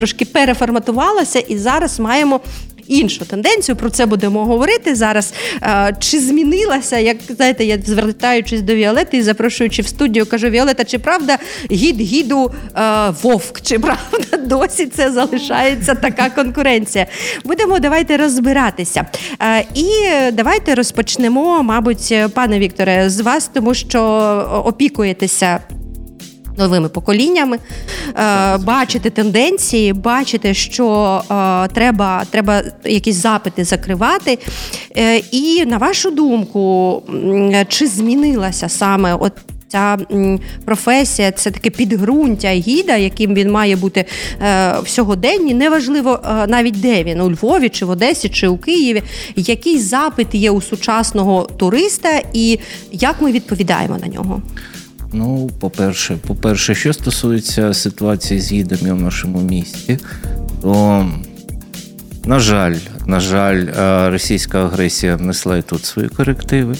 трошки переформатувалася, і зараз маємо іншу тенденцію, про це будемо говорити зараз. Чи змінилася, як, знаєте, я звертаючись до Віолети і запрошуючи в студію, кажу: Віолета, чи правда гід гіду вовк? Чи правда досі це залишається така конкуренція? Давайте розбиратися. І давайте розпочнемо, мабуть, пане Вікторе, з вас, тому що опікуєтеся новими поколіннями, бачите тенденції, бачите, що треба якісь запити закривати. І, на вашу думку, чи змінилася саме от ця професія, це таке підґрунтя гіда, яким він має бути в сьогоденні, неважливо навіть де він, у Львові, чи в Одесі, чи у Києві, який запит є у сучасного туриста і як ми відповідаємо на нього? Ну, по-перше, що стосується ситуації з гідами в нашому місті, то, на жаль, російська агресія внесла і тут свої корективи.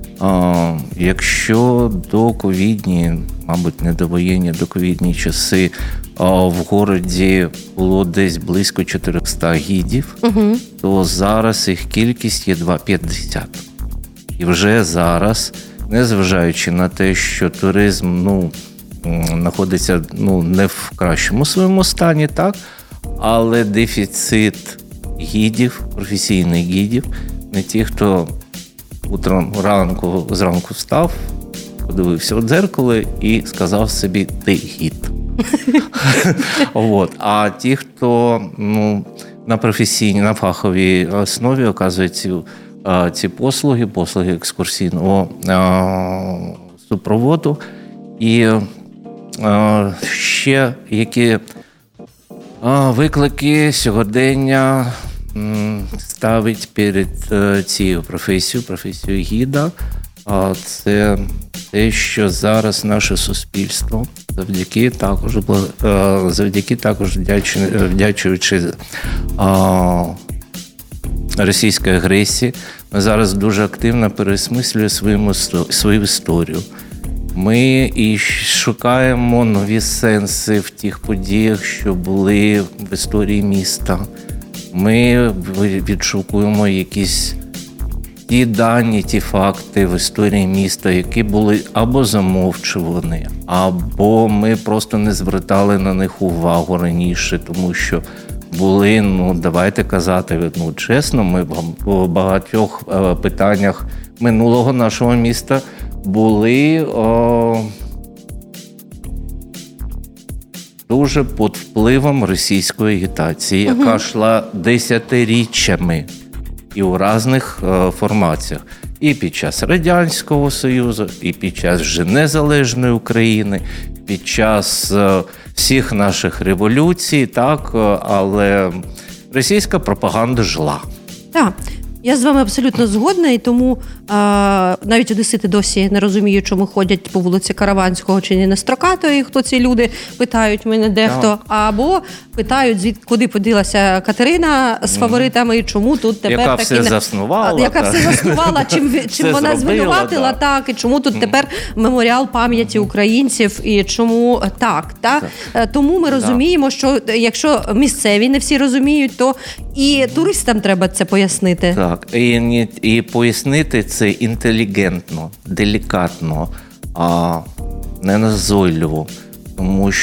Якщо доковідні, мабуть, не довоєнні, доковідні часи в городі було десь близько 400 гідів, то зараз їх кількість є 50. І вже зараз, незважаючи на те, що туризм знаходиться не в кращому своєму стані, так, але дефіцит гідів, професійних гідів, не ті, хто зранку встав, подивився в дзеркало і сказав собі: ти гід. А ті, хто на професійній, на фаховій основі оказують ці послуги екскурсійного супроводу. І ще які виклики сьогодення ставить перед цією професією гіда. Це те, що зараз наше суспільство, завдяки також вдячуючи російській агресії, ми зараз дуже активно переосмислюємо свою історію. Ми і шукаємо нові сенси в тих подіях, що були в історії міста. Ми відшукуємо якісь ті дані, ті факти в історії міста, які були або замовчувані, або ми просто не звертали на них увагу раніше, тому що були, давайте казати чесно, ми в багатьох питаннях минулого нашого міста були дуже під впливом російської агітації, яка йшла десятиріччями і у різних формаціях. І під час Радянського Союзу, і під час вже незалежної України, під час всіх наших революцій, так, але російська пропаганда жила. Так. Я з вами абсолютно згодна, і тому навіть одесити досі не розуміють, чому ходять по вулиці Караванського чи не на Строкатої, хто ці люди, питають мене дехто, або питають, куди поділася Катерина з фаворитами, і чому тут тепер яка все заснувала, чим вона звинуватила, так, і чому тут тепер меморіал пам'яті українців, і чому так. Тому ми розуміємо, що якщо місцеві не всі розуміють, то і туристам треба це пояснити. Так, і пояснити це інтелігентно, делікатно, а не назойливо, тому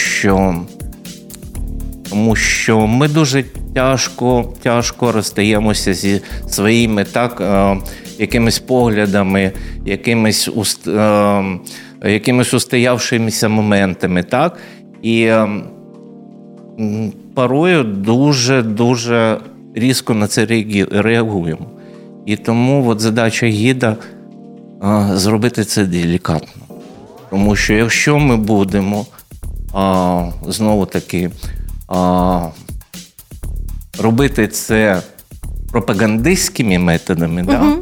що ми дуже тяжко розстаємося зі своїми якимись поглядами, якимись устоявшимися моментами, так, і порою дуже різко на це реагуємо. І тому задача гіда зробити це делікатно. Тому що якщо ми будемо знову-таки робити це пропагандистськими методами,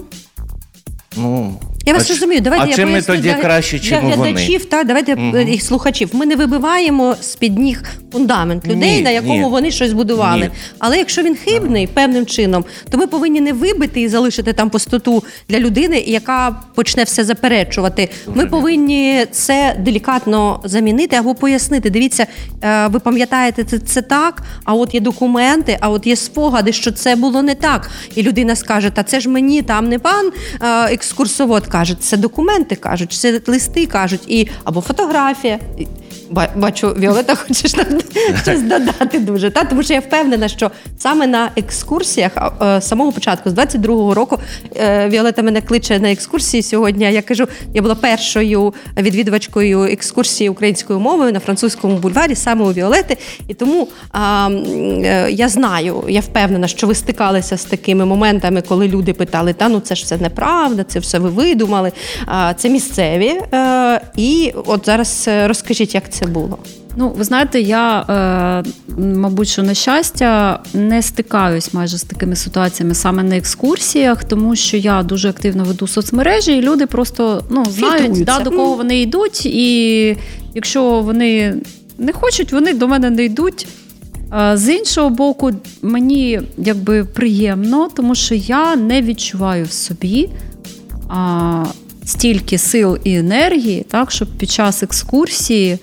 я вас розумію. Давайте чим ми тоді краще, чим вони? Для глядачів, давайте їх слухачів. Ми не вибиваємо з-під ніг фундамент людей, на якому вони щось будували. Але якщо він хибний певним чином, то ми повинні не вибити і залишити там пустоту для людини, яка почне все заперечувати. Ми повинні це делікатно замінити або пояснити. Дивіться, ви пам'ятаєте, це так, а от є документи, а от є спогади, що це було не так. І людина скаже, та це ж мені, там не пан екскурсовод каже, це документи кажуть, це листи кажуть, або фотографія. Бачу, Віолета, хочеш щось додати дуже. Тому що я впевнена, що саме на екскурсіях з самого початку, з 22-го року, Віолета мене кличе на екскурсії сьогодні. Я кажу, я була першою відвідувачкою екскурсії українською мовою на Французькому бульварі, саме у Віолети. І тому я знаю, я впевнена, що ви стикалися з такими моментами, коли люди питали, це ж все неправда, це все ви видумали. Це місцеві. І от зараз розкажіть, як це було? Ви знаєте, я, мабуть, що на щастя, не стикаюсь майже з такими ситуаціями саме на екскурсіях, тому що я дуже активно веду соцмережі, і люди просто знають, до кого вони йдуть, і якщо вони не хочуть, вони до мене не йдуть. З іншого боку, мені приємно, тому що я не відчуваю в собі стільки сил і енергії, так, щоб під час екскурсії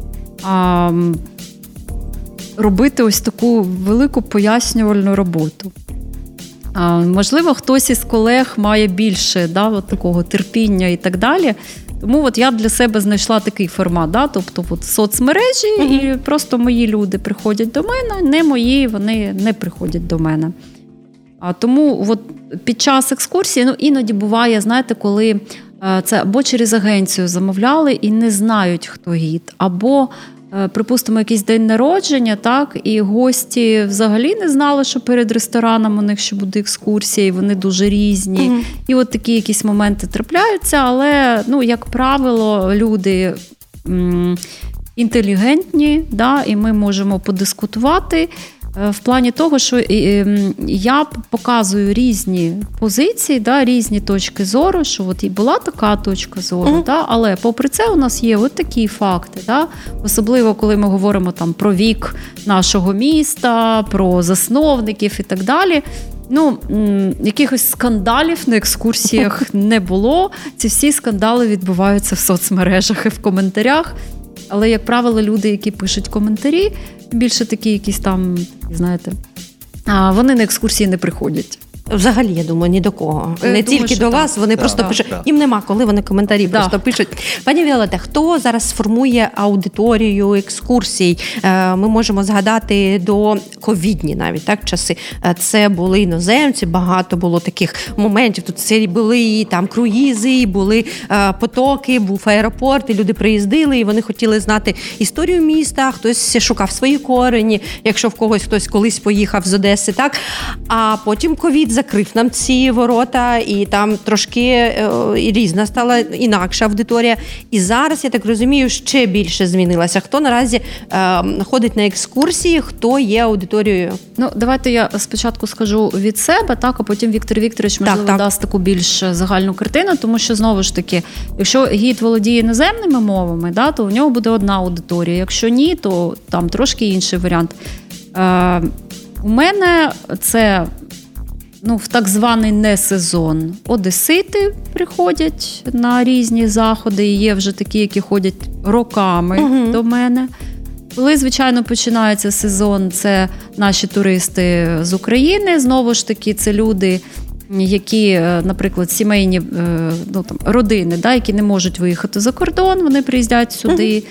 робити ось таку велику пояснювальну роботу. Можливо, хтось із колег має більше такого терпіння і так далі. Тому я для себе знайшла такий формат, тобто соцмережі, і просто мої люди приходять до мене, не мої, вони не приходять до мене. Тому під час екскурсії, іноді буває, знаєте, коли це або через агенцію замовляли і не знають, хто гід, або, припустимо, якийсь день народження, так, і гості взагалі не знали, що перед рестораном у них ще буде екскурсія, і вони дуже різні. І такі якісь моменти трапляються, але, як правило, люди інтелігентні, і ми можемо подискутувати. В плані того, що я показую різні позиції, різні точки зору, що і була така точка зору, але попри це у нас є такі факти, особливо коли ми говоримо про вік нашого міста, про засновників і так далі. Якихось скандалів на екскурсіях не було. Ці всі скандали відбуваються в соцмережах і в коментарях. Але, як правило, люди, які пишуть коментарі, більше такі якісь там, знаєте, вони на екскурсії не приходять. Взагалі, я думаю, ні до кого. Не тільки до вас, вони просто пишуть. Їм нема коли, вони коментарі просто пишуть. Пані Віолета, хто зараз формує аудиторію екскурсій? Ми можемо згадати до ковідні навіть часи. Це були іноземці, багато було таких моментів. Тут це були і там круїзи, і були потоки, був аеропорт, і люди приїздили, і вони хотіли знати історію міста, хтось шукав свої корені, якщо в когось хтось колись поїхав з Одеси, так? А потім ковід закрив нам ці ворота, і там трошки різна стала, інакша аудиторія. І зараз, я так розумію, ще більше змінилася. Хто наразі ходить на екскурсії, хто є аудиторією? Давайте я спочатку скажу від себе, а потім Віктор Вікторович, можливо, дасть таку більш загальну картину, тому що, знову ж таки, якщо гід володіє іноземними мовами, то в нього буде одна аудиторія. Якщо ні, то там трошки інший варіант. У мене це в так званий несезон. Одесити приходять на різні заходи, і є вже такі, які ходять роками до мене. Коли, звичайно, починається сезон, це наші туристи з України. Знову ж таки, це люди, які, наприклад, сімейні родини, які не можуть виїхати за кордон, вони приїздять сюди.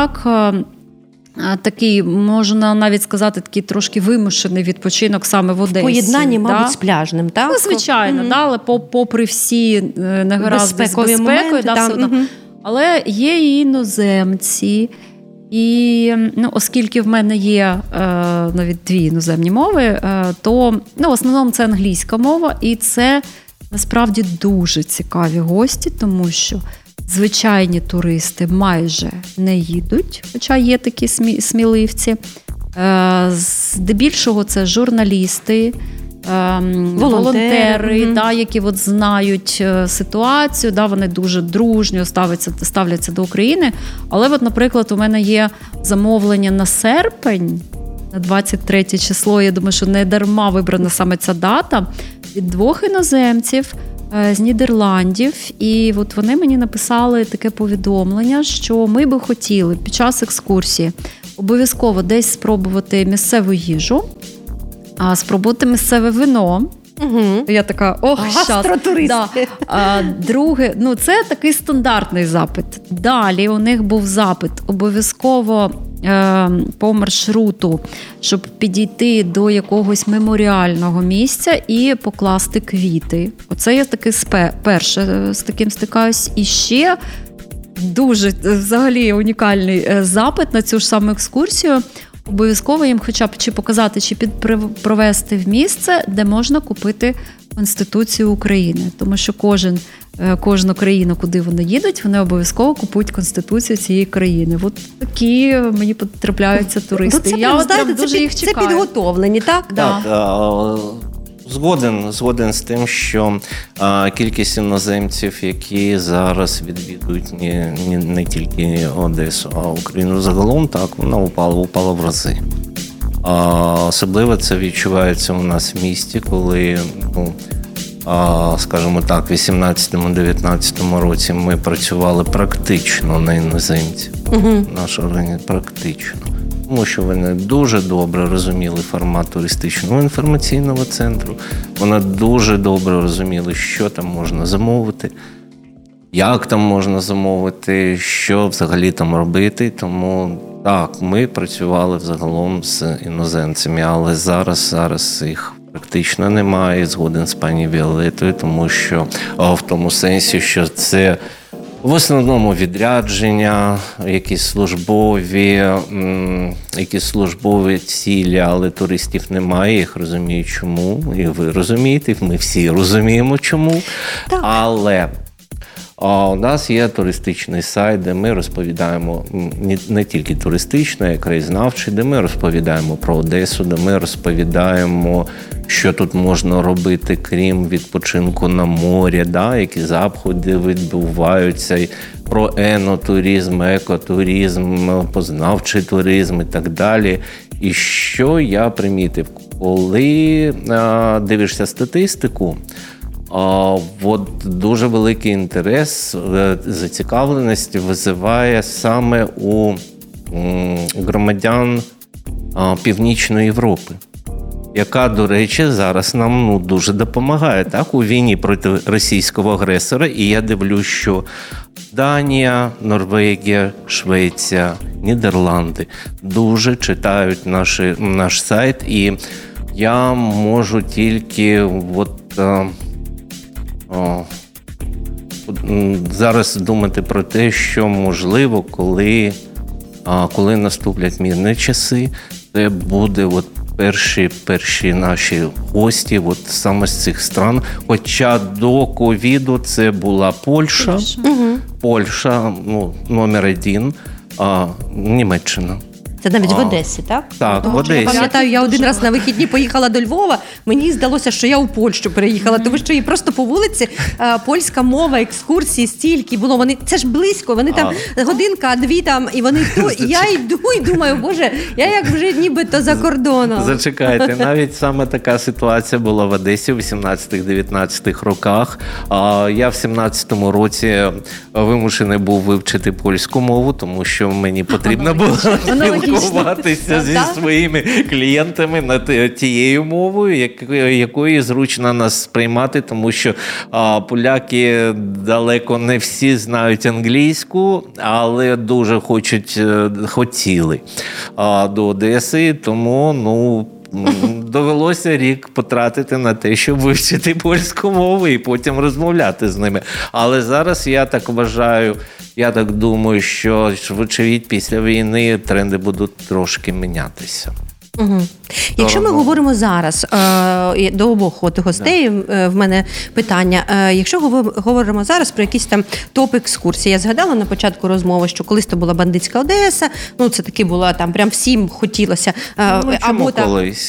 Такий, можна навіть сказати, такий трошки вимушений відпочинок саме в Одесі. Поєднання, мабуть, з пляжним, так? Звичайно, але попри всі негаразди з безпекою, все одно. Але є і іноземці, і оскільки в мене є навіть 2 іноземні мови, то в основному це англійська мова, і це насправді дуже цікаві гості, тому що звичайні туристи майже не їдуть, хоча є такі сміливці. Здебільшого це журналісти, волонтери, да, які от знають ситуацію, да, вони дуже дружньо ставляться до України. Але, от, наприклад, у мене є замовлення на серпень, на 23 число, я думаю, що не дарма вибрана саме ця дата, від 2 іноземців з Нідерландів. І от вони мені написали таке повідомлення, що ми би хотіли під час екскурсії обов'язково десь спробувати місцеву їжу, спробувати місцеве вино. Угу. Я така, гастротуристи. Да. Друге, це такий стандартний запит. Далі у них був запит обов'язково по маршруту, щоб підійти до якогось меморіального місця і покласти квіти. Оце я таки перше з таким стикаюсь. І ще дуже взагалі унікальний запит на цю ж саму екскурсію. Обов'язково їм хоча б чи показати, чи провести в місце, де можна купити Конституцію України. Тому що кожну країну, куди вони їдуть, вони обов'язково купують Конституцію цієї країни. От такі мені потрапляються туристи. Я дуже їх чекаю. Це підготовлені, так? Так. Згоден з тим, що кількість іноземців, які зараз відвідують не тільки Одесу, а Україну загалом, так, вона упала в рази. Особливо це відчувається у нас в місті, коли, скажімо так, в 18-19 році ми працювали практично на іноземців. Наша організація практично. Тому що вони дуже добре розуміли формат туристичного інформаційного центру, вони дуже добре розуміли, що там можна замовити, як там можна замовити, що взагалі там робити. Тому так, ми працювали взагалом з іноземцями, але зараз їх практично немає, згоден з пані Віолетою, тому що в тому сенсі, що це в основному відрядження, якісь службові цілі, але туристів немає, їх розуміють чому, і ви розумієте, ми всі розуміємо чому. Так. Але у нас є туристичний сайт, де ми розповідаємо, не тільки туристичний, а й краєзнавчий, де ми розповідаємо про Одесу, де ми розповідаємо, що тут можна робити, крім відпочинку на морі, які заходи відбуваються, про енотуризм, екотуризм, познавчий туризм і так далі. І що я примітив, коли дивишся статистику, от дуже великий інтерес, зацікавленість визиває саме у громадян Північної Європи, яка, до речі, зараз нам дуже допомагає, так, у війні проти російського агресора. І я дивлюсь, що Данія, Норвегія, Швеція, Нідерланди дуже читають наш сайт. І я можу тільки зараз думати про те, що, можливо, коли наступлять мирні часи, це буде перші наші гості саме з цих стран. Хоча до ковіду це була Польща, номер 1, Німеччина. Це навіть в Одесі, так? Так, в Одесі. Я пам'ятаю, я один раз на вихідні поїхала до Львова, мені здалося, що я у Польщу переїхала, тому що і просто по вулиці польська мова, екскурсії стільки було. Це ж близько, вони там годинка, 2 там, і вони я йду і думаю, боже, я як вже нібито за кордоном. Зачекайте, навіть саме така ситуація була в Одесі в 18-19 роках. Я в 17-му році вимушений був вивчити польську мову, тому що мені потрібно було спілкуватися зі своїми клієнтами над тією мовою, якою зручно нас сприймати, тому що поляки далеко не всі знають англійську, але дуже хотіли до Одеси, тому довелося рік потратити на те, щоб вивчити польську мову і потім розмовляти з ними. Але зараз я так вважаю, я так думаю, що вочевидь після війни тренди будуть трошки мінятися. Угу. Якщо ми говоримо зараз до обох гостей, в мене питання. Якщо говоримо зараз про якісь там топ-екскурсії, я згадала на початку розмови, що колись то була бандитська Одеса, це таки була там прям всім хотілося. Чому колись?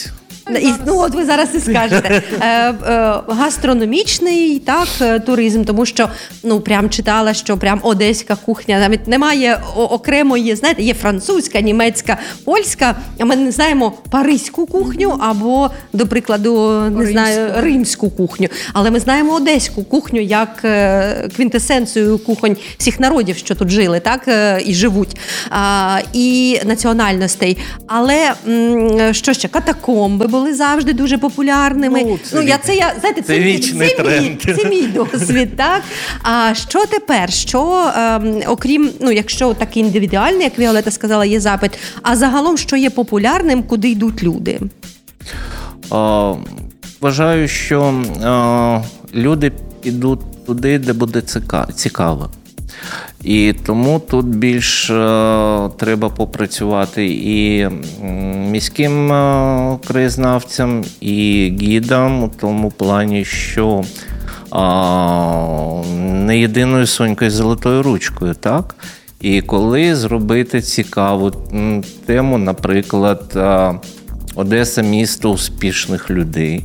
От ви зараз і скажете. Гастрономічний, так, туризм, тому що, прям читала, що прям одеська кухня, навіть немає окремої, знаєте, є французька, німецька, польська, а ми не знаємо паризьку кухню або, до прикладу, не знаю, римську кухню. Але ми знаємо одеську кухню як квінтесенцію кухонь всіх народів, що тут жили, так, і живуть, і національностей. Але, що ще, катакомби були завжди дуже популярними. Це вічний тренд. Це мій досвід, так? А що тепер? Що, окрім, якщо такий індивідуальний, як Віолета сказала, є запит, а загалом, що є популярним, куди йдуть люди? Вважаю, що люди підуть туди, де буде цікаво. І тому тут більш треба попрацювати і міським краєзнавцям, і гідам, у тому плані, що не єдиною сонькою золотою ручкою, так? І коли зробити цікаву тему, наприклад, Одеса – місто успішних людей.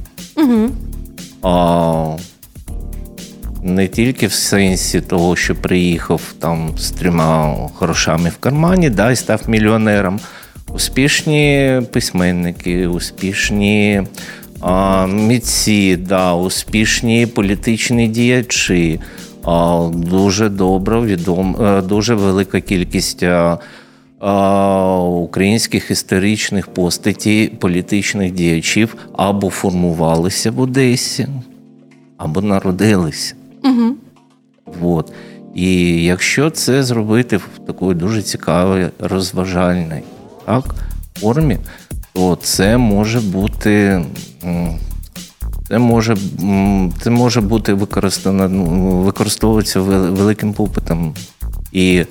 Угу. Не тільки в сенсі того, що приїхав там з 3 грошами в кармані, і став мільйонером. Успішні письменники, успішні митці, успішні політичні діячі, дуже дуже велика кількість українських історичних постатей, політичних діячів або формувалися в Одесі, або народилися. Угу. І якщо це зробити в такій дуже цікавій, розважальній формі, то це може бути використовуватися великим попитом. І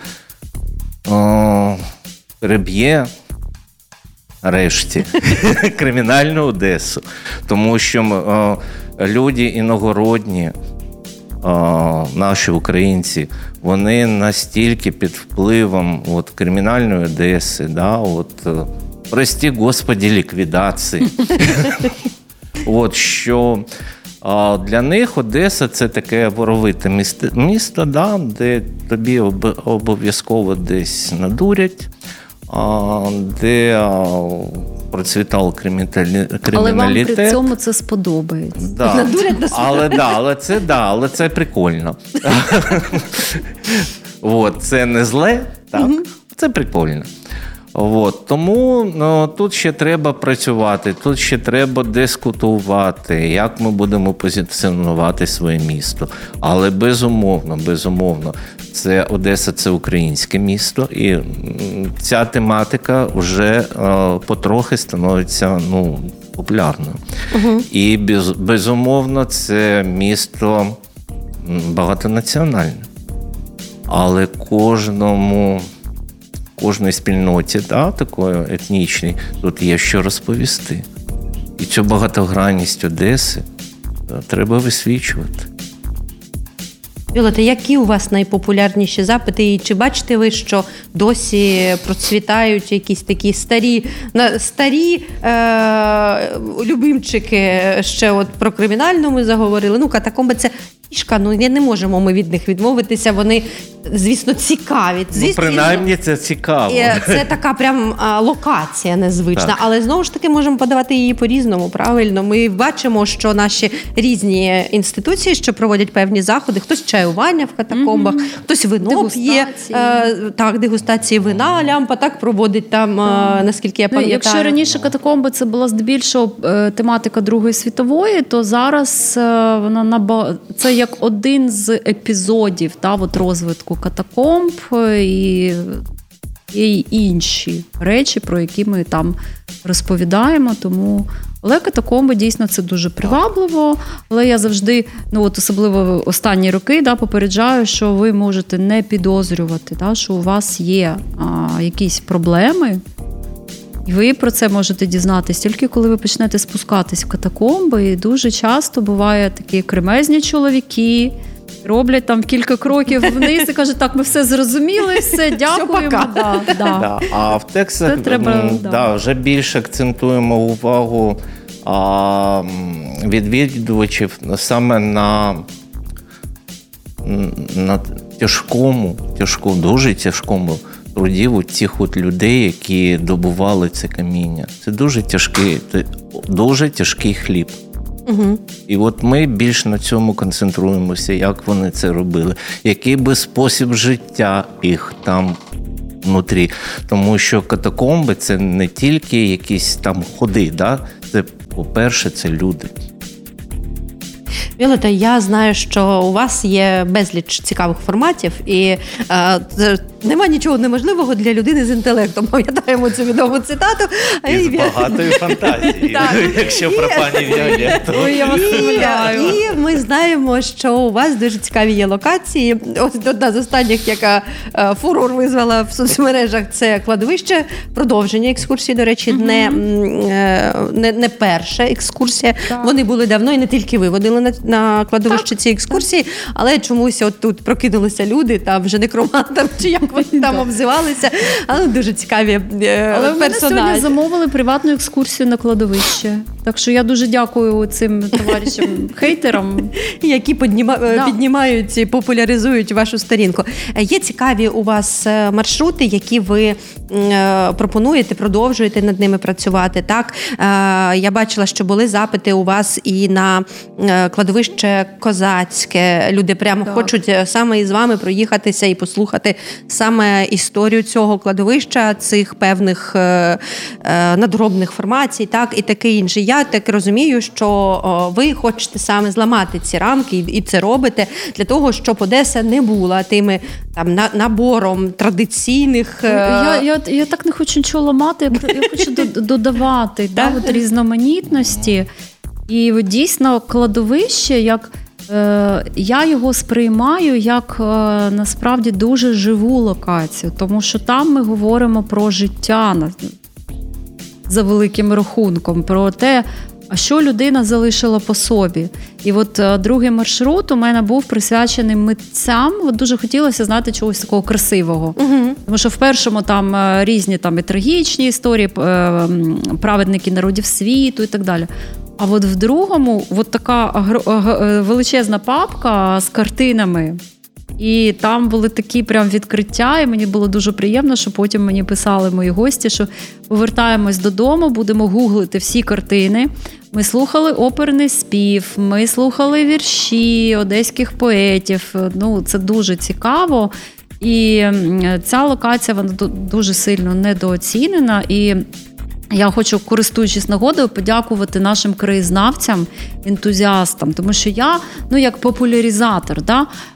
переб'є решті кримінальну Одесу. Тому що люди іногородні, наші українці, вони настільки під впливом кримінальної Одеси, прості Господі, ліквідації, що для них Одеса – це таке воровите місто, де тобі обов'язково десь надурять, де процвітав криміналітет. Але вам при цьому це сподобається. Але це прикольно. Це не зле, так? Це прикольно. Тому тут ще треба працювати, тут ще треба дискутувати, як ми будемо позиціонувати своє місто. Але безумовно, Одеса – це українське місто, і ця тематика вже потрохи становиться популярною. І безумовно, це місто багатонаціональне. Але кожній спільноті, такої етнічній, тут є що розповісти. І цю багатогранність Одеси треба висвічувати. Віолета, які у вас найпопулярніші запити? І чи бачите ви, що досі процвітають якісь такі старі любимчики? Ще про кримінальну ми заговорили. Катакомби – це фішка, не можемо ми від них відмовитися. Вони, звісно, цікаві. Принаймні це цікаво. Це така прям локація незвична. Так. Але знову ж таки можемо подавати її по-різному, правильно? Ми бачимо, що наші різні інституції, що проводять певні заходи, хтось чаювання в катакомбах, хтось вино п'є, дегустації вина, лямпа так проводить там, наскільки я пам'ятаю. Якщо раніше катакомби це була здебільшого тематика Другої світової, то зараз вона це як один з епізодів розвитку катакомб і інші речі, про які ми там розповідаємо. Але катакомби дійсно це дуже привабливо. Але я завжди, особливо останні роки, попереджаю, що ви можете не підозрювати, що у вас є якісь проблеми. І ви про це можете дізнатись тільки коли ви почнете спускатись в катакомби. І дуже часто буває такі кремезні чоловіки, роблять там кілька кроків вниз і кажуть, так, ми все зрозуміли, все, дякуємо. А в текстах вже більше акцентуємо увагу відвідувачів саме на дуже тяжкому труді у тих от людей, які добували це каміння. Це дуже тяжкий хліб. Угу. І от ми більш на цьому концентруємося, як вони це робили, який би спосіб життя їх там внутрі. Тому що катакомби – це не тільки якісь там ходи, да? Це, по-перше, це люди. Віолетта, я знаю, що у вас є безліч цікавих форматів, і нема нічого неможливого для людини з інтелектом. Пам'ятаємо цю відому цитату. І з багатою фантазією, якщо про пані Віолетту. Ой, я вас умиляю. І ми знаємо, що у вас дуже цікаві є локації. Ось одна з останніх, яка фурор визвала в соцмережах, це кладовище. Продовження екскурсії, до речі, не перша екскурсія. Так. Вони були давно і не тільки ви водили на кладовище ці екскурсії, але чомусь от тут прокинулися люди, там вже некромантам, чи як вони там обзивалися, але дуже цікаві персонажі. Але в мене сьогодні замовили приватну екскурсію на кладовище. Так що я дуже дякую цим товаришам-хейтерам. Які піднімають і популяризують вашу сторінку. Є цікаві у вас маршрути, які ви пропонуєте, продовжуєте над ними працювати, так? Я бачила, що були запити у вас і на кладовище Козацьке. Люди прямо хочуть саме із вами проїхатися і послухати саме історію цього кладовища, цих певних надробних формацій, так, і таке інше. Я так розумію, що ви хочете саме зламати ці рамки, і це робите для того, щоб Одеса не була тими там набором традиційних... Я так не хочу нічого ламати, я хочу додавати різноманітності. І от, дійсно кладовище, я його сприймаю як насправді дуже живу локацію, тому що там ми говоримо про життя за великим рахунком, про те, а що людина залишила по собі. І от другий маршрут у мене був присвячений митцям. От дуже хотілося знати чогось такого красивого. Угу. Тому що в першому там різні там і трагічні історії, праведники народів світу і так далі. А от в другому от така величезна папка з картинами. І там були такі прям відкриття, і мені було дуже приємно, що потім мені писали мої гості, що повертаємось додому, будемо гуглити всі картини. Ми слухали оперний спів, ми слухали вірші одеських поетів. Ну, це дуже цікаво. І ця локація, вона дуже сильно недооцінена. І я хочу, користуючись нагодою, подякувати нашим краєзнавцям, ентузіастам, тому що я, як популяризатор,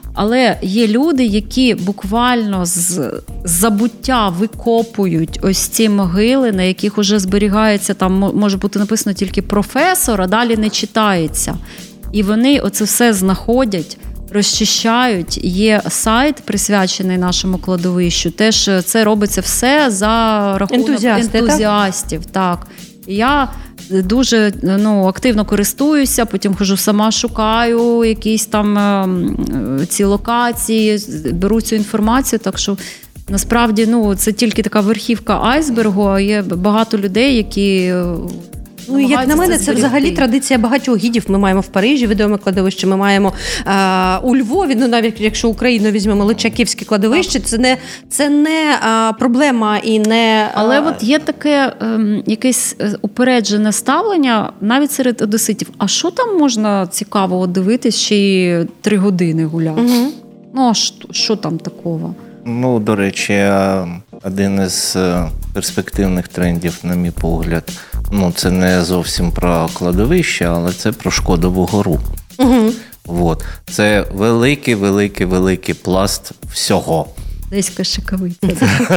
але є люди, які буквально з забуття викопують ось ці могили, на яких уже зберігається, там може бути написано тільки професор, а далі не читається. І вони оце все знаходять, розчищають. Є сайт, присвячений нашому кладовищу. Теж це робиться все за рахунок ентузіастів. Так. І я дуже активно користуюся, потім хожу сама, шукаю якісь там ці локації, беру цю інформацію, так що насправді це тільки така верхівка айсбергу, а є багато людей, які... як на мене, це взагалі традиція багатьох гідів. Ми маємо в Парижі відоме кладовище, ми маємо у Львові, навіть якщо Україну візьмемо, Личаківське кладовище, це не проблема і не... Але от є таке якесь упереджене ставлення навіть серед одеситів. А що там можна цікавого дивитись, ще й 3 години гуляти? Угу. А що там такого? До речі, один із перспективних трендів, на мій погляд, це не зовсім про кладовище, але це про Шкодову гору. Угу. Це великий пласт всього. Одеська шиковиця.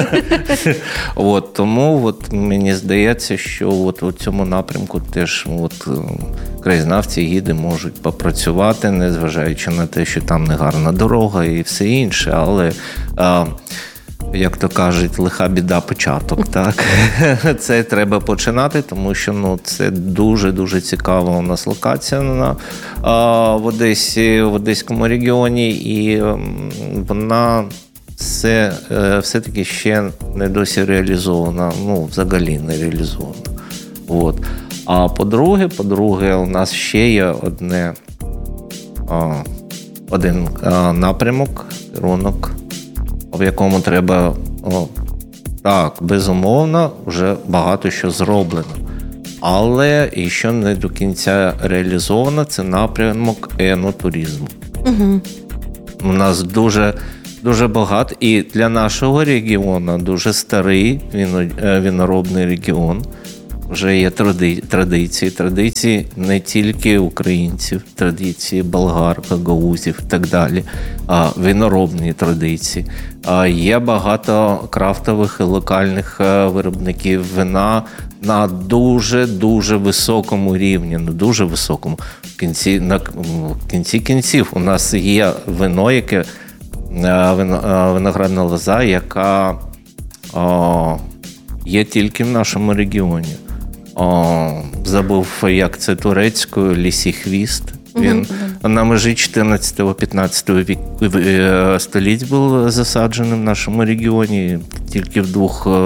Тому мені здається, що у цьому напрямку теж краєзнавці, гіди можуть попрацювати, незважаючи на те, що там не гарна дорога і все інше, але... як то кажуть, лиха біда початок, так? Це треба починати, тому що це дуже-дуже цікава у нас локація в Одесі, в Одеському регіоні, і вона все-таки ще не досі реалізована, взагалі не реалізована. А по-друге, у нас ще є один напрямок, керунок, в якому треба, так, безумовно, вже багато що зроблено. Але і що не до кінця реалізовано, це напрямок енотуризму. Угу. У нас дуже багато, і для нашого регіону дуже старий виноробний регіон. Вже є традиції не тільки українців, традиції болгар, гагаузів і так далі, а виноробні традиції. Є багато крафтових і локальних виробників вина на дуже високому рівні, дуже високому. В кінці кінців у нас є вино, яке виноградна лоза, яка є тільки в нашому регіоні. Забув, як це турецькою, лісій хвіст. Він на межі 14-15 століть був засаджений в нашому регіоні. Тільки в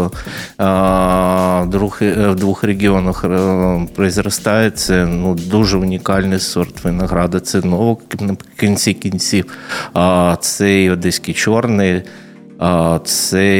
двох регіонах произростає. Це дуже унікальний сорт винограда. Це в кінці кінців. Це і Одеський чорний, це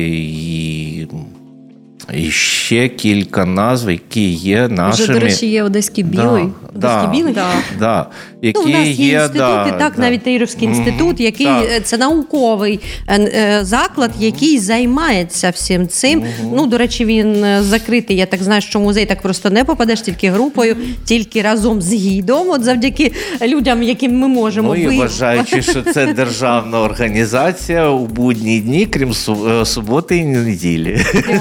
і ще кілька назв, які є нашими... Вже, до речі, є Одеський білий. Одеський білий? Да. У нас є інститути, навіть Таїровський інститут, який це науковий заклад, який займається всім цим. До речі, він закритий. Я так знаю, що в музей так просто не попадеш, тільки групою, тільки разом з гідом, от завдяки людям, яким ми можемо. І вважаючи, що це державна організація у будні дні, крім суботи і неділі.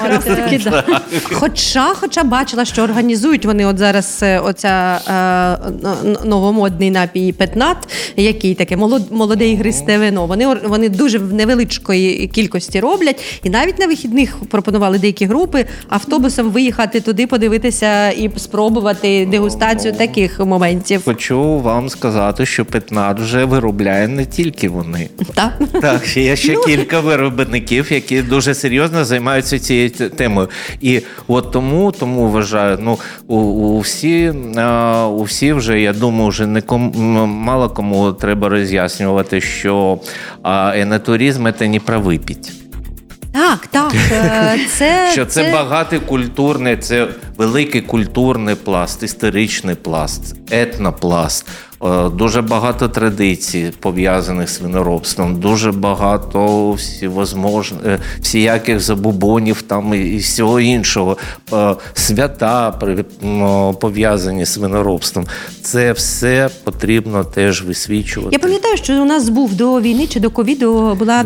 Хоча бачила, що організують вони от зараз оця новомодний напій Петнат, який таке молоде ігристе вино. Вони дуже в невеличкої кількості роблять, і навіть на вихідних пропонували деякі групи автобусом виїхати туди, подивитися і спробувати дегустацію таких моментів. Хочу вам сказати, що Петнат вже виробляє не тільки вони. Так, є ще кілька виробників, які дуже серйозно займаються цією темою. І от тому вважаю, у всі вже, я думаю, вже мало кому треба роз'яснювати, що енотуризм – це не про випіть. Так. Це багатий культурний, це великий культурний пласт, історичний пласт, етнопласт. Дуже багато традицій, пов'язаних з виноробством, дуже багато всіяких забубонів там і всього іншого. Свята пов'язані з виноробством. Це все потрібно теж висвічувати. Я пам'ятаю, що у нас був до війни чи до ковіду була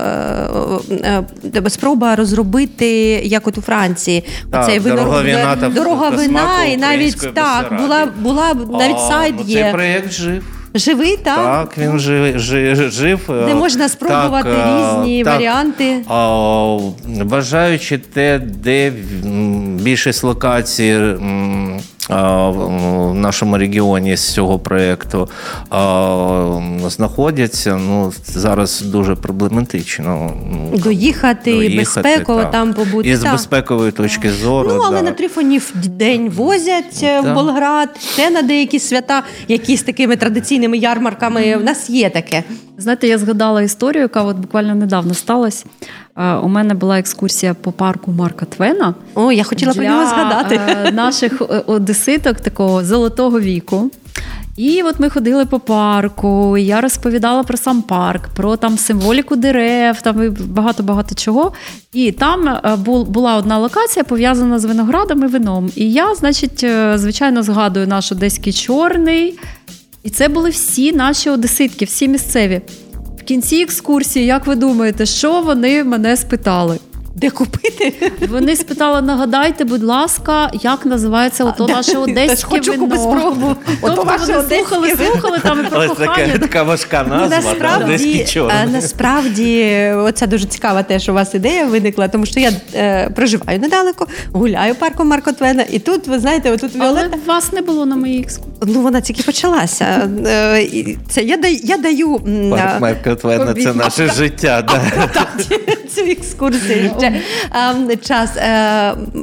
спроба розробити, як от у Франції, оцей дорога вина, і навіть була навіть сайт є. Жив. Живий, так? Так, він жив. Де можна спробувати різні варіанти. Бажаючи те, де більшість локацій в нашому регіоні з цього проєкту знаходяться, зараз дуже проблематично. Доїхати, безпеково там побути. І з безпекової точки зору. Але на Трифонів день возять в Болград, те на деякі свята, які з такими традиційними ярмарками. В нас є таке. Знаєте, я згадала історію, яка от буквально недавно сталася. У мене була екскурсія по парку Марка Твена. О, я хотіла про нього згадати. Для наших одеситок такого золотого віку. І от ми ходили по парку, і я розповідала про сам парк, про там символіку дерев, там і багато-багато чого. І там була одна локація, пов'язана з виноградом і вином. І я, звичайно, згадую наш Одеський чорний. І це були всі наші одеситки, всі місцеві. В кінці екскурсії, як ви думаєте, що вони мене спитали? Де купити? Вони спитали, нагадайте, будь ласка, як називається ото наше одеське вино. Спробу. Тобто вони слухали там і про кохання. Така важка назва, Одеський чорний. Насправді, оця дуже цікава теж у вас ідея виникла, тому що я проживаю недалеко, гуляю парком Марка Твена, і тут, ви знаєте, отут Віолетта... Але вас не було на моїй екскурсії. Вона тільки почалася. Це я даю... Парк Марка Твена – це наше життя. Цю екскурсію. Час.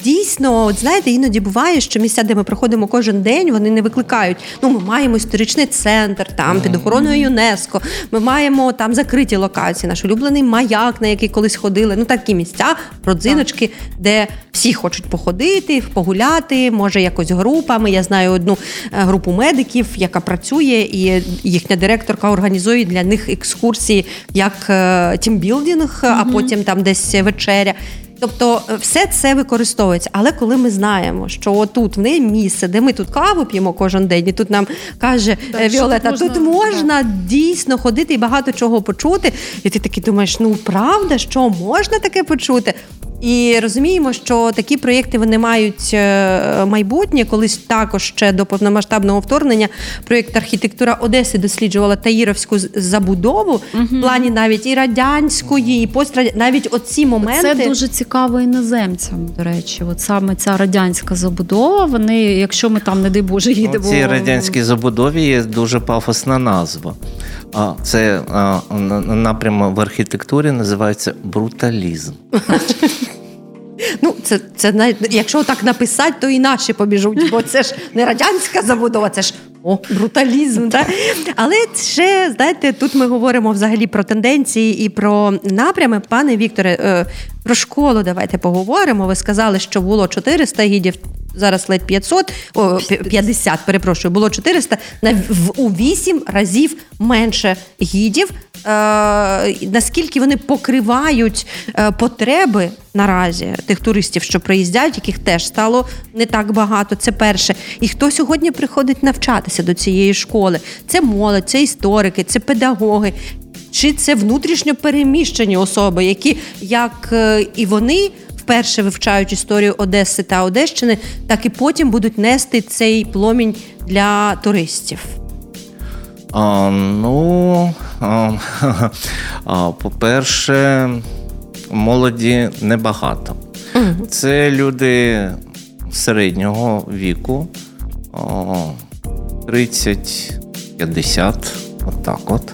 дійсно, от знаєте, іноді буває, що місця, де ми приходимо кожен день, вони не викликають. Ми маємо історичний центр, там, під охороною ЮНЕСКО, ми маємо там закриті локації, наш улюблений маяк, на який колись ходили. Такі місця, родзиночки, де всі хочуть походити, погуляти, може якось групами. Я знаю одну групу медиків, яка працює, і їхня директорка організує для них екскурсії, як тімбілдинг, а потім там десь вечеря. Тобто все це використовується. Але коли ми знаємо, що отут в неї місце, де ми тут каву п'ємо кожен день, і тут нам каже Віолета, тут можна дійсно ходити і багато чого почути. І ти такий думаєш, правда, що можна таке почути? І розуміємо, що такі проєкти, вони мають майбутнє. Колись також ще до повномасштабного вторгнення проєкт «Архітектура Одеси» досліджувала таїровську забудову, в плані навіть і радянської, і пострадянської, навіть оці моменти. Це дуже цікаво іноземцям, до речі. От саме ця радянська забудова, вони, якщо ми там, не дай Боже, їдемо... У цій радянській забудові є дуже пафосна назва. Це напрямок в архітектурі називається бруталізм. Це якщо так написати, то і наші побіжуть, бо це ж не радянська забудова, це ж бруталізм. Так? Але ще, знаєте, тут ми говоримо взагалі про тенденції і про напрями. Пане Вікторе, про школу давайте поговоримо. Ви сказали, що було 400 гідів, зараз ледь 50, було 400, у 8 разів менше гідів. Наскільки вони покривають потреби наразі тих туристів, що приїздять, яких теж стало не так багато, це перше. І хто сьогодні приходить навчатися до цієї школи? Це молодь, це історики, це педагоги, чи це внутрішньо переміщені особи, які, як і вони, вперше вивчають історію Одеси та Одещини, так і потім будуть нести цей пломінь для туристів? По-перше, молоді небагато. Це люди середнього віку, 30-50, отак от.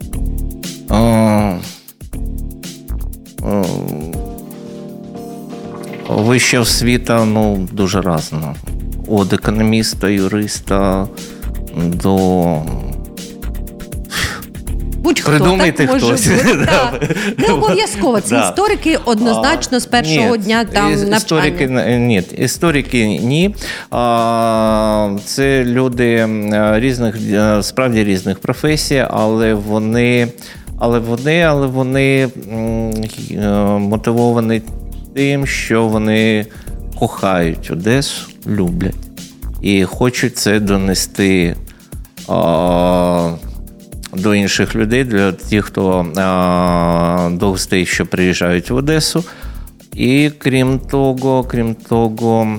Вища освіта, дуже різна. Від економіста, юриста до... Будь-хто, придумайте так хтось. Не обов'язково. Це історики однозначно з першого дня там навчання. Історики ні. Це люди справді різних професій, але вони мотивовані тим, що вони кохають Одесу, люблять і хочуть це донести до інших людей, для тих, хто до гостей, що приїжджають в Одесу. І крім того,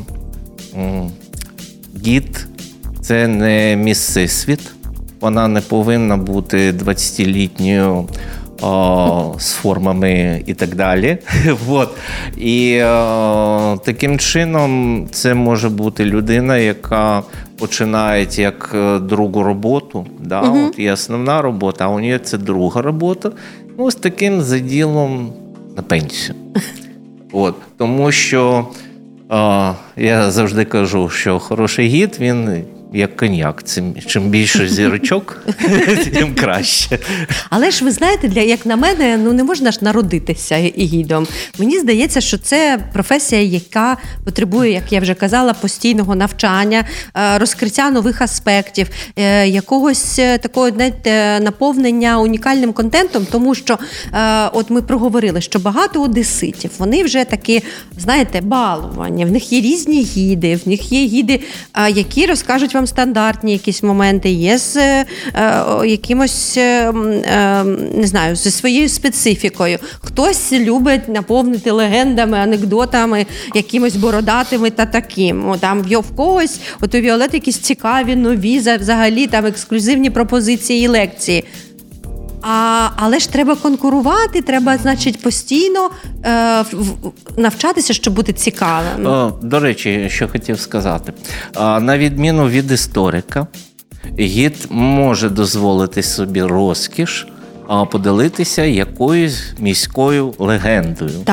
гід – це не місцесвіт. Вона не повинна бути 20-літньою з формами і так далі. І таким чином це може бути людина, яка починає як другу роботу. От є основна робота, а у неї це друга робота. З таким заділом на пенсію. Тому що я завжди кажу, що хороший гід, він як коньяк. Чим більше зірочок, тим краще. Але ж ви знаєте, як на мене, не можна ж народитися гідом. Мені здається, що це професія, яка потребує, як я вже казала, постійного навчання, розкриття нових аспектів, якогось такого, знаєте, наповнення унікальним контентом, тому що от ми проговорили, що багато одеситів, вони вже такі, знаєте, балувані, в них є різні гіди, в них є гіди, які розкажуть вам стандартні якісь моменти, є з якимось, не знаю, зі своєю специфікою. Хтось любить наповнити легендами, анекдотами, якимось бородатими та таким. Там в когось, от у Віолети якісь цікаві, нові, взагалі там ексклюзивні пропозиції і лекції. Але ж треба конкурувати, треба, значить, постійно навчатися, щоб бути цікавим. До речі, що хотів сказати. На відміну від історика, гід може дозволити собі розкіш поділитися якоюсь міською легендою. Так.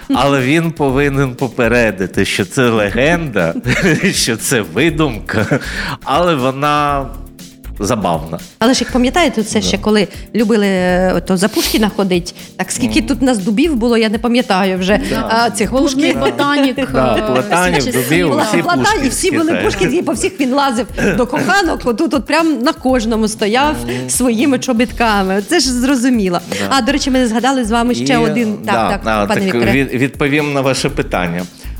але він повинен попередити, що це легенда, що це видумка, але вона забавна. Але ж як пам'ятаєте, це ще коли любили то за Пушкіна ходить, так скільки тут нас дубів було, я не пам'ятаю вже цих Головний Пушкін. ботанік. Платанів, дубів, всі І всі були Пушкінські, по всіх він лазив до коханок, от прям на кожному стояв своїми чобітками. Це ж зрозуміло. До речі, ми не згадали з вами ще один. Так, відповім на ваше питання.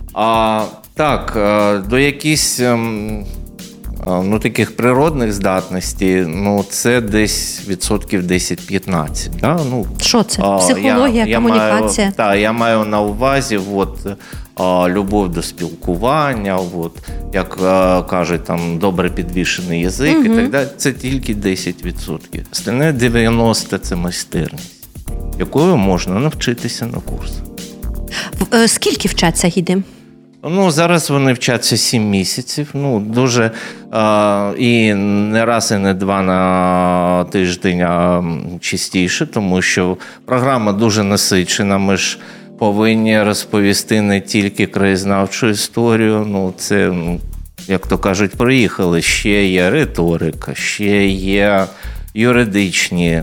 До якихось таких природних здатностей, це десь відсотків 10-15. Да? Що це? Психологія, комунікація? Я маю на увазі любов до спілкування, як кажуть, там, добре підвішений язик і так далі. Це тільки 10%. Остальне 90% – це майстерність, якою можна навчитися на курсах. Скільки вчаться гіди? Зараз вони вчаться 7 місяців. Дуже і не раз, і не два на тиждень, а частіше, тому що програма дуже насичена. Ми ж повинні розповісти не тільки краєзнавчу історію. Це, як то кажуть, приїхали. Ще є риторика, ще є юридичні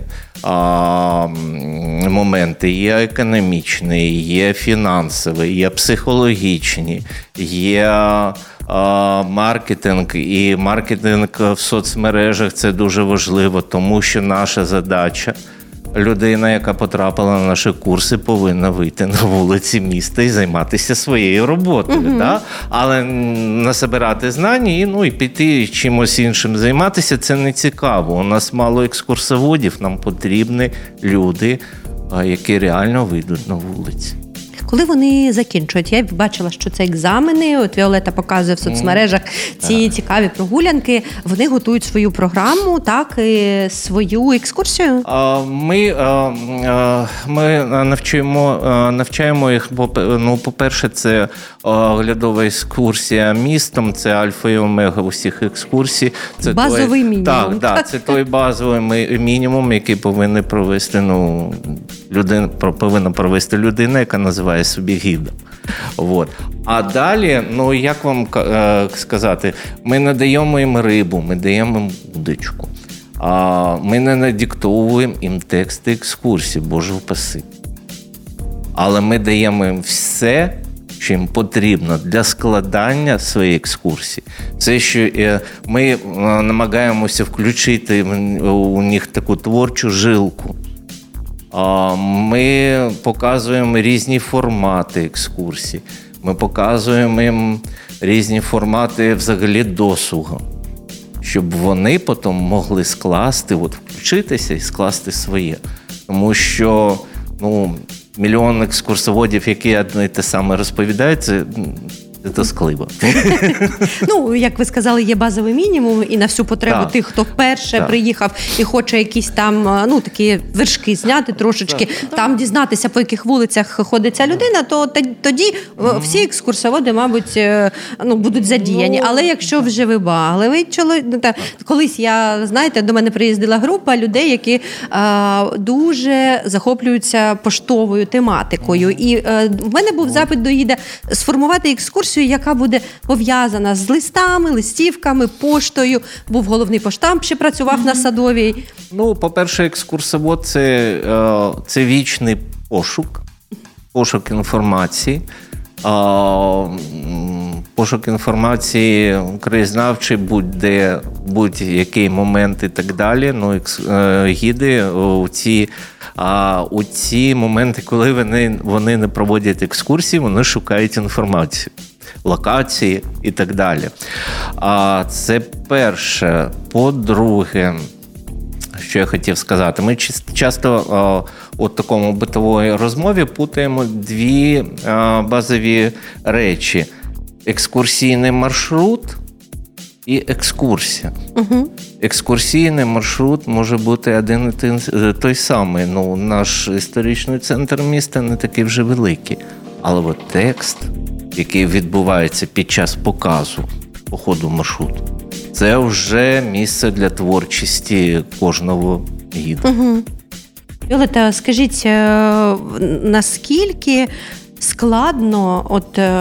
моменти, є економічні, є фінансові, є психологічні, є маркетинг. І маркетинг в соцмережах – це дуже важливо, тому що наша задача – людина, яка потрапила на наші курси, повинна вийти на вулиці міста і займатися своєю роботою. Да? Але насобирати знання і піти чимось іншим займатися – це не цікаво. У нас мало екскурсоводів, нам потрібні люди, які реально вийдуть на вулиці. Коли вони закінчують? Я бачила, що це екзамени. От Віолета показує в соцмережах ці цікаві прогулянки. Вони готують свою програму, так, і свою екскурсію? Ми навчаємо їх, по-перше, це оглядова екскурсія містом, це альфа і омега усіх екскурсій. Це базовий мінімум. Так, це той базовий мінімум, який повинна провести людина, яка називає собі гідом. А далі, як вам сказати, ми не даємо їм рибу, ми даємо їм удочку. Ми не надиктовуємо їм тексти екскурсії, Боже впаси. Але ми даємо їм все, що їм потрібно для складання своєї екскурсії. Це, що ми намагаємося включити у них таку творчу жилку. Ми показуємо різні формати екскурсій. Ми показуємо їм різні формати взагалі досугу, щоб вони потім могли скласти, включитися і скласти своє. Тому що мільйон екскурсоводів, які одне і те саме розповідають, це склиба. Як ви сказали, є базовий мінімум, і на всю потребу тих, хто вперше приїхав і хоче якісь там, такі вершки зняти трошечки, там дізнатися, по яких вулицях ходить ця людина, то тоді всі екскурсоводи, мабуть, будуть задіяні. Але якщо вже вибагливий чоловік, колись до мене приїздила група людей, які дуже захоплюються поштовою тематикою. І в мене був запит до гіда сформувати екскурсію, яка буде пов'язана з листами, листівками, поштою. Був головний поштамп, ще працював на Садовій. По-перше, екскурсовод – це вічний пошук інформації. Пошук інформації краєзнавчий, будь-де, будь-який момент і так далі. Гіди у ці моменти, коли вони не проводять екскурсії, вони шукають інформацію, локації і так далі. Це перше. По-друге, що я хотів сказати, ми часто у такому битовій розмові путаємо дві базові речі. Екскурсійний маршрут і екскурсія. Екскурсійний маршрут може бути один і той самий. Наш історичний центр міста не такий вже великий. Але текст, який відбувається під час показу по ходу маршруту, це вже місце для творчості кожного гіда. Віолета, скажіть, наскільки складно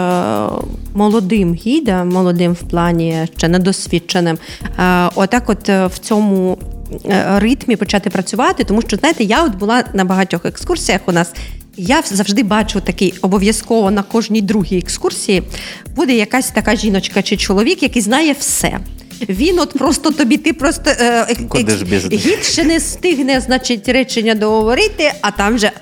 молодим гідам, молодим в плані ще недосвідченим, отак в цьому ритмі почати працювати, тому що, знаєте, я була на багатьох екскурсіях у нас, я завжди бачу такий, обов'язково на кожній другій екскурсії буде якась така жіночка чи чоловік, який знає все. Він просто тобі, ти просто гід ще не встигне, значить, речення договорити, а там же,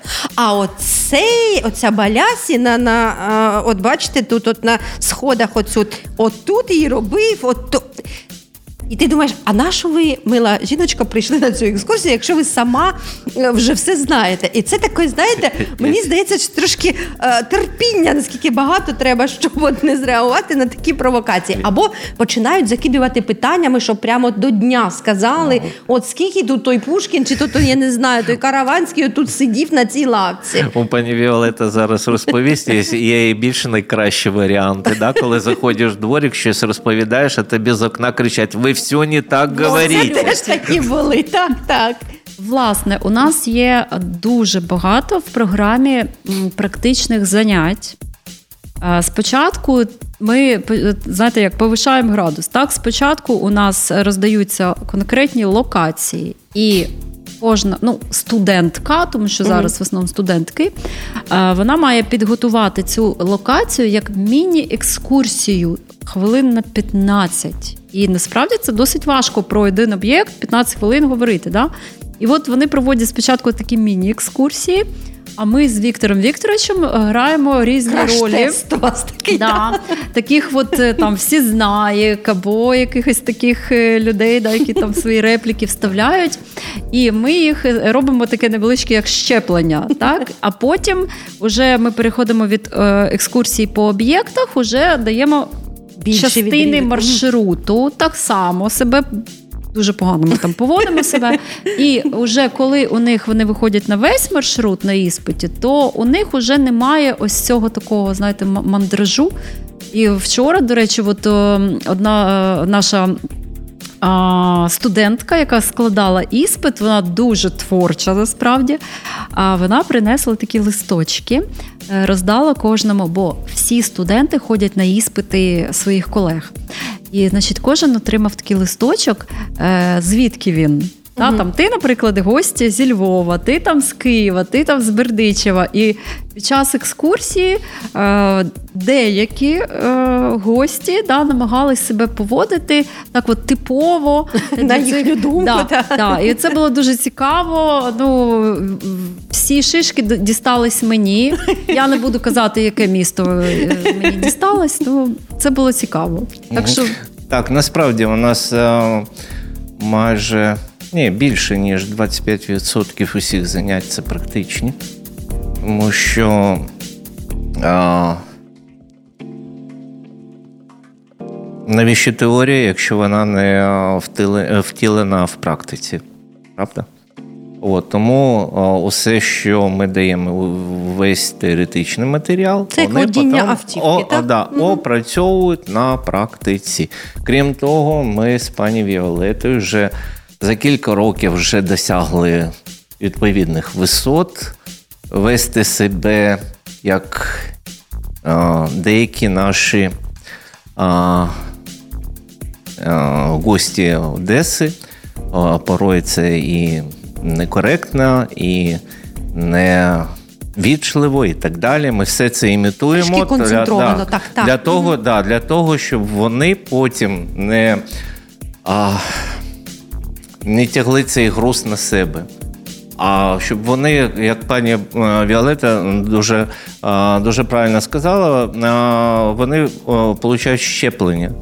оця балясіна, от бачите, тут на сходах отут її робив, І ти думаєш, а на що ви, мила жіночка, прийшли на цю екскурсію, якщо ви сама вже все знаєте? І це таке, знаєте, мені здається, що трошки терпіння, наскільки багато треба, щоб не зреагувати на такі провокації. Або починають закидувати питаннями, щоб прямо до дня сказали, от скільки тут той Пушкін, чи тут, я не знаю, той Караванський тут сидів на цій лавці. У пані Віолетта зараз розповість, є і більш найкращі варіанти, да? Коли заходиш в дворик, щось розповідаєш, а тобі з окна кричать, ви все не так говорите. Це теж такі були, так. Власне, у нас є дуже багато в програмі практичних занять. Спочатку ми, знаєте, як повишаємо градус. Так, спочатку у нас роздаються конкретні локації, і кожна, студентка, тому що зараз в основному студентки, вона має підготувати цю локацію як міні-екскурсію хвилин на 15. І насправді це досить важко про один об'єкт 15 хвилин говорити. Да? І от вони проводять спочатку такі міні-екскурсії, а ми з Віктором Вікторовичем граємо різні ролі. Краш-тест у вас такий. Да. Таких там всізнаєк, або якихось таких людей, да, які там свої репліки вставляють. І ми їх робимо таке невеличке, як щеплення. Так? А потім вже ми переходимо від екскурсії по об'єктах, вже даємо частини маршруту, так само себе дуже погано ми там поводимо себе. І вже коли вони виходять на весь маршрут на іспиті, то у них вже немає ось цього такого, знаєте, мандражу. І вчора, до речі, одна наша студентка, яка складала іспит, вона дуже творча насправді, вона принесла такі листочки, роздала кожному, бо всі студенти ходять на іспити своїх колег. І, значить, кожен отримав такий листочок, звідки він. Там ти, наприклад, гості зі Львова, ти там з Києва, ти там з Бердичева. І під час екскурсії деякі гості намагались себе поводити так от типово. На їхню думку. І це було дуже цікаво. Всі шишки дістались мені. Я не буду казати, яке місто мені дісталось. Це було цікаво. Так, насправді у нас майже... більше, ніж 25% усіх занять – це практичні. Тому що навіщо теорія, якщо вона не втілена в практиці? Правда? Тому усе, що ми даємо, весь теоретичний матеріал, це як водіння автівки, так? Опрацьовують на практиці. Крім того, ми з пані Віолетою вже за кілька років вже досягли відповідних висот, вести себе як деякі наші гості Одеси. Порой це і некоректно, і невічливо, і так далі. Ми все це імітуємо. Трішки концентровано, так. Для того, щоб вони потім не тягли цей груз на себе. А щоб вони, як пані Віолетта дуже правильно сказала, вони отримують щеплення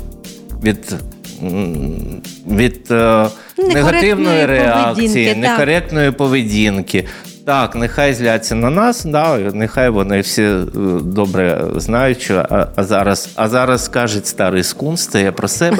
від негативної реакції, некоректної поведінки. Так, нехай зляться на нас, нехай вони всі добре знають, що а зараз скаже старий скунс, це я про себе.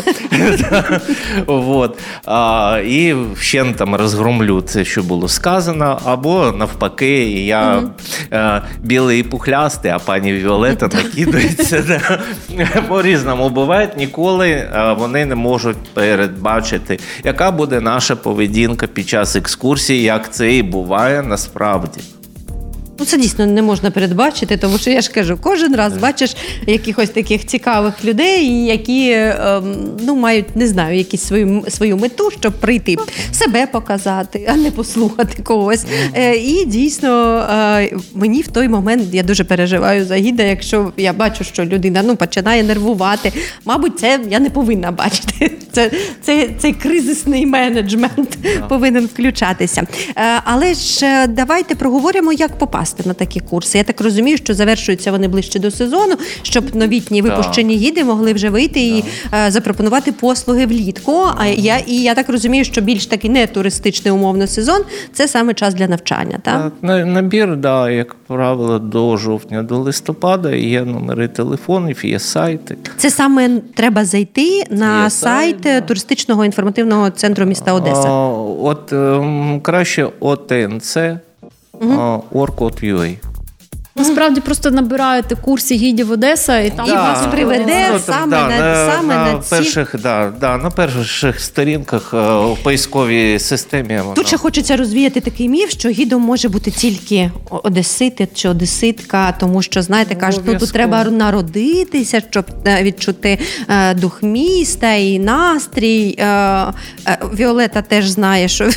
І ще там розгромлю це, що було сказано, або навпаки, я білий і пухлястий, а пані Віолетта накидається. По-різному буває, ніколи вони не можуть передбачити, яка буде наша поведінка під час екскурсії, як це і буває насправді. Ну, це дійсно не можна передбачити, тому що я ж кажу, кожен раз бачиш якихось таких цікавих людей, які мають, не знаю, якісь свою мету, щоб прийти, себе показати, а не послухати когось. І дійсно, мені в той момент, я дуже переживаю за гіда, якщо я бачу, що людина починає нервувати. Мабуть, це я не повинна бачити. Цей кризисний менеджмент повинен включатися. Але ж давайте проговоримо, як попасти на такі курси. Я так розумію, що завершуються вони ближче до сезону, щоб новітні випущені гіди могли вже вийти і запропонувати послуги влітку. Я так розумію, що більш такий не туристичний умовно сезон – це саме час для навчання, так? Набір, як правило, до жовтня, до листопада. Є номери телефонів, є сайти. Це саме треба зайти на сайт туристичного інформативного центру міста Одеса. Краще OTNC.org.ua. Насправді просто набираєте курси гідів Одеса і там вас приведе на перших сторінках в поисковій системі. Тут ще хочеться розвіяти такий міф, що гідом може бути тільки одесити чи одеситка, тому що, знаєте, кажуть, тут треба народитися, щоб відчути дух міста і настрій. Віолета теж знає, що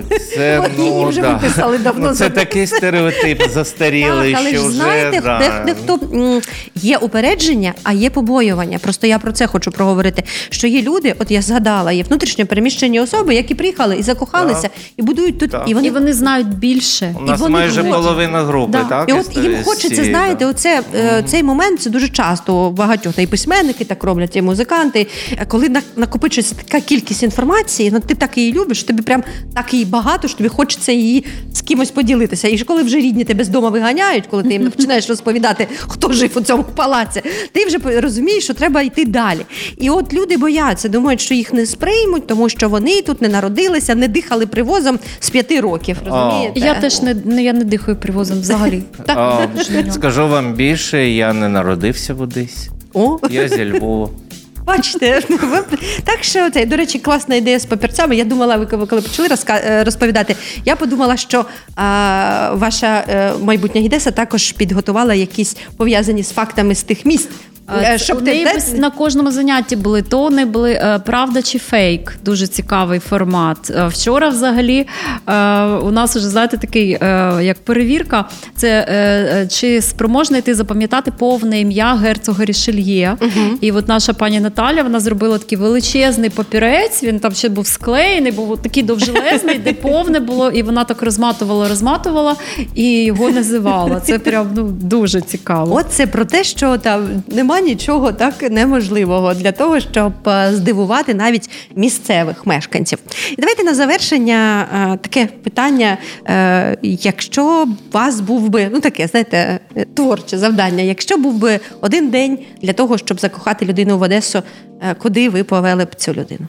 її вже виписали давно. Це такий стереотип застарілий, що вже... Знаєте, дехто є упередження, а є побоювання. Просто я про це хочу проговорити. Що є люди, от я згадала, є внутрішньо переміщені особи, які приїхали і закохалися, і будують тут. І вони знають більше. У нас майже половина групи, так? І от їм хочеться, знаєте, цей момент, це дуже часто багатьох, і письменники так роблять, і музиканти. Коли накопичується така кількість інформації, ти так її любиш, тобі прям так її багато, що тобі хочеться її з кимось поділитися. І коли вже рідні тебе з дому виганяють, коли ти їм починаєш розповідати, хто жив у цьому палаці, ти вже розумієш, що треба йти далі. І от люди бояться, думають, що їх не сприймуть, тому що вони тут не народилися, не дихали привозом з 5 років, розумієте? Я теж не дихаю привозом взагалі. Скажу вам більше, я не народився в Одесі. Я зі Львова. Бачите, так що до речі, класна ідея з папірцями. Я думала, ви коли почали розповідати, я подумала, що ваша майбутня гідеса також підготувала якісь пов'язані з фактами з тих міст. Щоб на кожному занятті були, то вони були правда чи фейк. Дуже цікавий формат. Вчора взагалі у нас вже, знаєте, такий як перевірка, це чи спроможний ти запам'ятати повне ім'я герцога Рішельє. І от наша пані Наталя, вона зробила такий величезний папірець, він там ще був склеєний, був такий довжелезний, де повне було, і вона так розматувала і його називала. Це прям дуже цікаво. От це про те, що там немає нічого так неможливого для того, щоб здивувати навіть місцевих мешканців. І давайте на завершення таке питання, якщо у вас був би, таке, знаєте, творче завдання, якщо був би один день для того, щоб закохати людину в Одесу, куди ви повели б цю людину?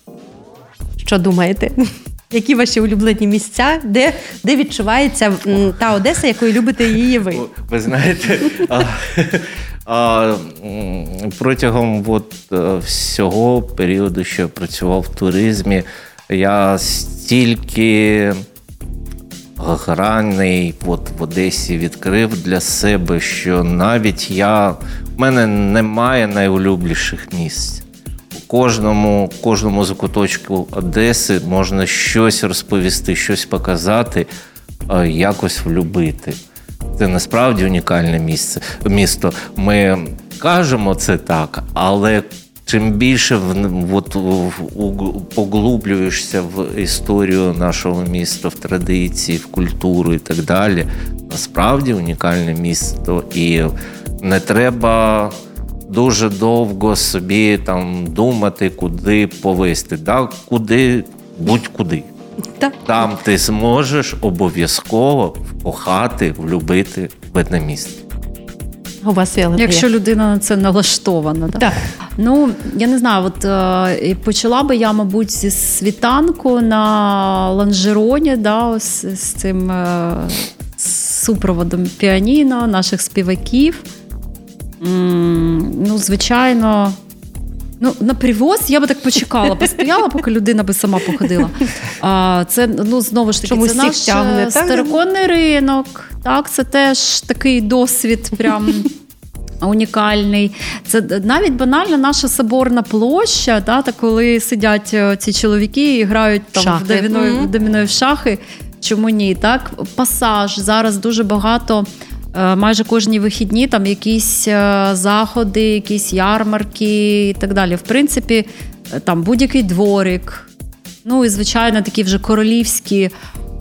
Що думаєте? Які ваші улюблені місця, де відчувається та Одеса, якою любите її ви? Ви знаєте, протягом всього періоду, що я працював в туризмі, я стільки граней в Одесі відкрив для себе, що навіть в мене немає найулюбленіших місць. У кожному закуточку Одеси можна щось розповісти, щось показати, якось влюбити. Це насправді унікальне місто. Ми кажемо це так, але чим більше поглублюєшся в історію нашого міста, в традиції, в культуру і так далі, насправді унікальне місто. І не треба дуже довго собі думати, куди повезти. Будь-куди. Там ти зможеш обов'язково вкохати, влюбити в одне місце. У вас, Віолета, якщо людина на це налаштована. Так. Я не знаю, почала би я, мабуть, зі світанку на лонжероні, з цим супроводом піаніно, наших співаків. Звичайно, Ну, на привоз я би так почекала, постояла, поки людина би сама походила. Це, ну, знову ж таки, чомусь це наш тягне, староконний ринок. Так, це теж такий досвід прям унікальний. Це навіть банально наша соборна площа, та коли сидять ці чоловіки і грають там в доміно в шахи. Чому ні? Так, пасаж. Зараз дуже багато, майже кожні вихідні там якісь заходи, якісь ярмарки і так далі. В принципі, там будь-який дворик. Ну і, звичайно, такі вже королівські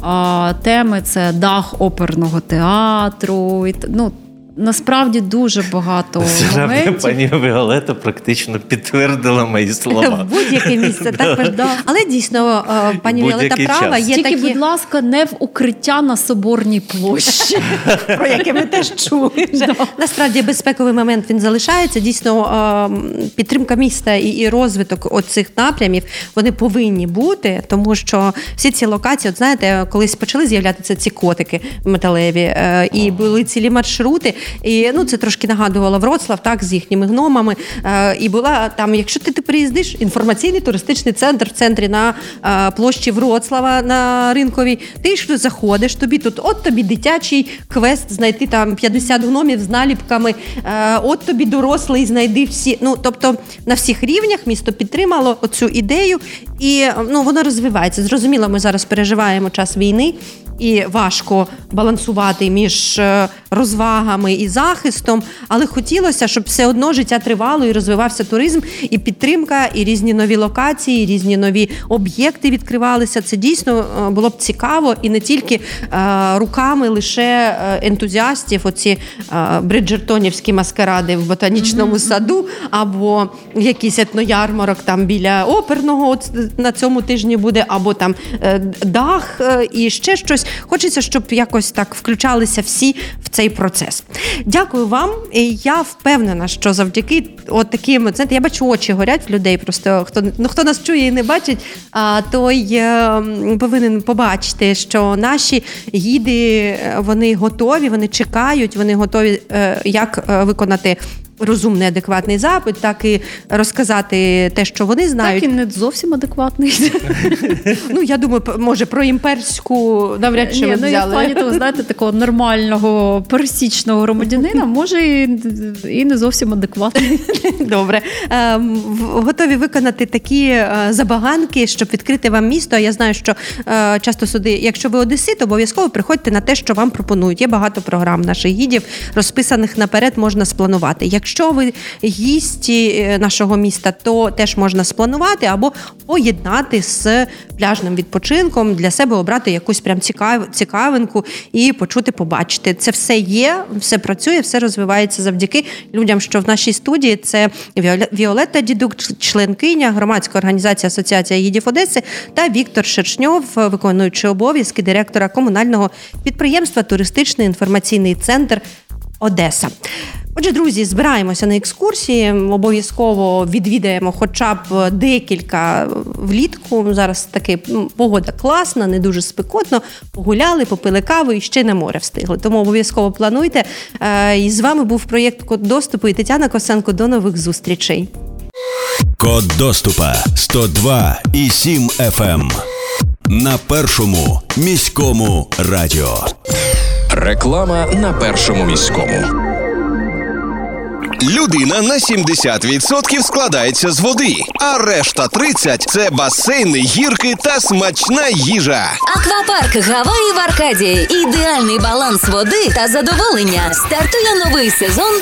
теми – це дах оперного театру. Ну, насправді дуже багато моментів. Пані Віолетта практично підтвердила мої слова. В будь-яке місце. Так, да. Але дійсно, пані Віолетта права. Є тільки, такі... будь ласка, не в укриття на Соборній площі. Про яке ми теж чули. Насправді, безпековий момент він залишається. Дійсно, підтримка міста і розвиток оцих напрямів, вони повинні бути, тому що всі ці локації, от знаєте, колись почали з'являтися ці котики металеві, і були цілі маршрути. І це трошки нагадувало Вроцлав, так, з їхніми гномами. І була там, якщо ти приїздиш, інформаційний туристичний центр в центрі на площі Вроцлава на Ринковій, ти ж заходиш, тобі тут, от тобі дитячий квест, знайти там 50 гномів з наліпками, от тобі дорослий, знайди всі. Тобто на всіх рівнях місто підтримало оцю ідею, і воно розвивається. Зрозуміло, ми зараз переживаємо час війни, і важко балансувати між розвагами і захистом, але хотілося, щоб все одно життя тривало і розвивався туризм, і підтримка, і різні нові локації, і різні нові об'єкти відкривалися. Це дійсно було б цікаво, і не тільки руками лише ентузіастів, оці бриджертонівські маскаради в ботанічному саду, або якийсь етноярмарок там біля оперного на цьому тижні буде, або там дах і ще щось. Хочеться, щоб якось так включалися всі в цей процес. Дякую вам. Я впевнена, що завдяки таким, знаєте, я бачу, очі горять в людей, просто хто нас чує і не бачить, той повинен побачити, що наші гіди, вони готові, вони чекають, вони готові як виконати розумний, адекватний запит, так і розказати те, що вони знають. Так і не зовсім адекватний. Я думаю, може, про імперську навряд чи ви взяли. Я в плані того, знаєте, такого нормального, пересічного громадянина, може, і не зовсім адекватний. Добре. Готові виконати такі забаганки, щоб відкрити вам місто. Я знаю, що часто сюди, якщо ви одесит, обов'язково приходьте на те, що вам пропонують. Є багато програм наших гідів, розписаних наперед, можна спланувати. Якщо ви гісті нашого міста, то теж можна спланувати або поєднати з пляжним відпочинком, для себе обрати якусь прям цікавинку і почути, побачити. Це все є, все працює, все розвивається завдяки людям, що в нашій студії. Це Віолетта Дідук, членкиня громадської організації Асоціація гідів Одеси, та Віктор Шершньов, виконуючий обов'язки директора комунального підприємства «Туристичний інформаційний центр Одеса». Отже, друзі, збираємося на екскурсії, обов'язково відвідаємо хоча б декілька влітку. Зараз таки погода класна, не дуже спекотно, погуляли, попили каву і ще на море встигли. Тому обов'язково плануйте. І з вами був проєкт «Код доступу» і Тетяна Косенко. До нових зустрічей. Код доступа 102,7 FM. На першому міському радіо. Реклама на першому міському. Людина на 70% складається з води, а решта 30% – це басейни, гірки та смачна їжа. Аквапарк Гаваї в Аркадії. Ідеальний баланс води та задоволення. Стартує новий сезон